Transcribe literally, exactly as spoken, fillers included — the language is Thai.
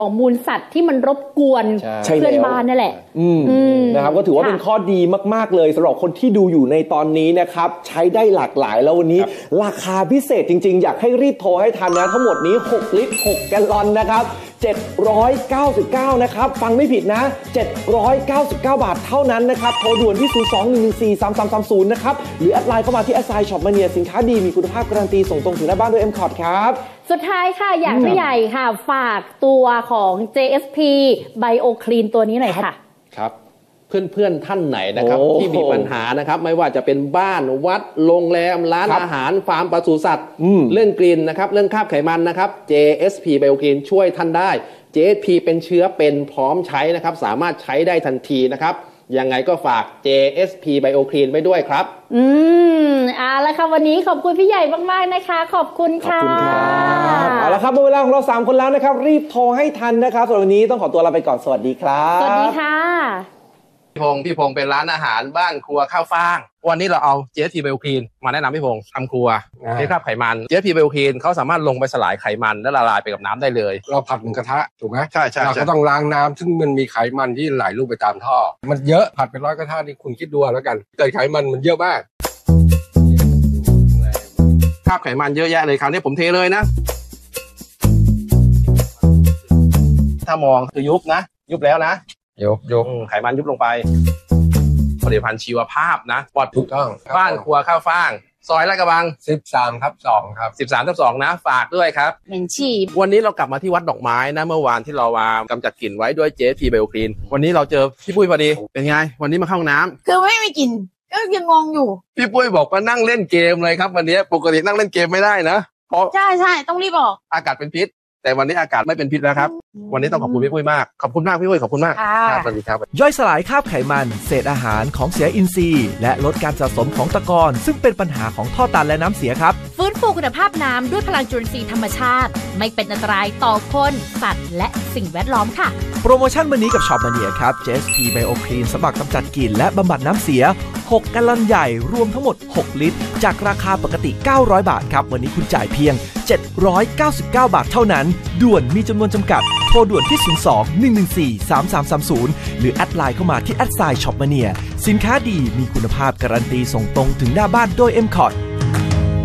ของมูลสัตว์ที่มันรบกวนเพื่อนบ้านนั่นแหละนะครับก็ถือว่าเป็นข้อดีมากๆเลยสำหรับคนที่ดูอยู่ในตอนนี้นะครับใช้ได้หลากหลายแล้ววันนี้ราคาพิเศษจริงๆอยากให้รีบโทรให้ทันนะทั้งหมดนี้หกลิตรหกแกลลอนนะครับเจ็ดร้อยเก้าสิบเก้านะครับฟังไม่ผิดนะเจ็ดร้อยเก้าสิบเก้าบาทเท่านั้นนะครับโทรด่วนที่ศูนย์ สอง หนึ่ง หนึ่ง สี่ สาม สาม สาม ศูนย์นะครับหรือแอดไลน์เข้ามาที่แอดไซน์ช็อปมาเนียสินค้าดีมีคุณภาพการันตีส่งตรงถึงหน้าบ้านด้วย เอ็ม คอร์ด ครับสุดท้ายค่ะอยากผู้ใหญ่ค่ะฝากตัวของ เจ เอส พี BioClean ตัวนี้หน่อยค่ะครับเพื่อนๆท่านไหนนะครับที่มีปัญหานะครับไม่ว่าจะเป็นบ้านวัดโรงแรมร้านอาหารฟาร์มปศุสัตว์เรื่องกลิ่นนะครับเรื่องคราบไขมันนะครับ เจ เอส พี BioClean ช่วยท่านได้ เจ เอส พี เป็นเชื้อเป็นพร้อมใช้นะครับสามารถใช้ได้ทันทีนะครับยังไงก็ฝาก เจ เอส พี BioClean ไว้ด้วยครับอืมเอาละค่ะวันนี้ขอบคุณพี่ใหญ่มากๆนะคะขอบคุณค่ะขอบคุณครับเอาละครับเวลาของเราสามคนแล้วนะครับรีบโทรให้ทันนะครับส่วนวันนี้ต้องขอตัวลาไปก่อนสวัสดีครับสวัสดีค่ะพี่พงศ์พี่พงศ์เป็นร้านอาหารบ้านครัวข้าวฟ่างวันนี้เราเอา เจ เอส พี BioClean มาแนะนำพี่พงศ์ทำครัวให้คราบไขมัน เจ เอส พี BioClean เขาสามารถลงไปสลายไขมันและละลายไปกับน้ำได้เลยเราผัดหนึ่งกระทะถูกไหมใช่ใช่เราก็ต้องล้างน้ำซึ่งมันมีไขมันที่ไหลลงไปตามท่อมันเยอะผัดเป็นร้อยกระทะนี่คุณคิดดูแล้วกันเกิดไขมันมันเยอะมากคราบไขมันเยอะแยะเลยคราวนี้ผมเทเลยนะถ้ามองคือยุบนะยุบแล้วนะยุบยุบไขมันยุบลงไปผลิตภัณฑ์ชีวภาพนะปลอดถูกต้องบ้านครัวข้าวฟ่างซอยลาดกระบังสิบสามทับสองครับสิบสามทับสองนะฝากด้วยครับเหม็นฉี่วันนี้เรากลับมาที่วัดดอกไม้นะเมื่อวานที่เรามากำจัดกลิ่นไว้ด้วย เจ เอส พี BioClean วันนี้เราเจอพี่ปุ้ยพอดีเป็นไงวันนี้มาเข้าห้องน้ำคือไม่มีกลิ่นก็ยังงงอยู่พี่ปุ้ยบอกว่านั่งเล่นเกมเลยครับวันนี้ปกตินั่งเล่นเกมไม่ได้นะเพราะใช่ใช่ต้องรีบออกอากาศเป็นพิษแต่วันนี้อากาศไม่เป็นพิษแล้วครับวันนี้ต้องขอบคุณพี่ปุ้ยมากขอบคุณมากพี่ปุ้ยขอบคุณมากครับสวัสดีครับย่อยสลายคราบไขมันเศษอาหารของเสียอินทรีย์และลดการสะสมของตะกอนซึ่งเป็นปัญหาของท่อตันและน้ำเสียครับฟื้นฟูคุณภาพน้ำด้วยพลังจุลินทรีย์ธรรมชาติไม่เป็นอันตรายต่อคนสัตว์และสิ่งแวดล้อมค่ะโปรโมชั่นวันนี้กับช็อปมาเนียครับ เจ เอส พี BioClean สำหรับกำจัดกลิ่นและบำบัดน้ำเสียหกแกลลอนใหญ่รวมทั้งหมดหกลิตรจากราคาปกติเก้าร้อยบาทครับวันนี้คุณจ่ายเพียงเจ็ดร้อยเก้าสิบเก้าบาทเท่านั้นด่วนมีจำนวนจำกัดโทรด่วนที่ศูนย์ สอง หนึ่ง หนึ่ง สี่ สาม สาม สาม ศูนย์หรือแอดไลน์เข้ามาที่แอดไซน์ช็อปมาเนียสินค้าดีมีคุณภาพการันตีส่งตรงถึงหน้าบ้านโดย เอ็ม คอร์ด